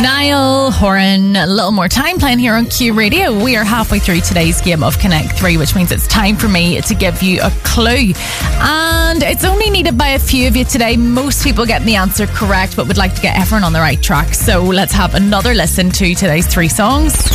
Niall Horan, a little more time playing here on Q Radio. We are halfway through today's game of Connect 3, which means it's time for me to give you a clue. And it's only needed by a few of you today. Most people getting the answer correct, but would like to get everyone on the right track. So let's have another listen to today's 3 songs.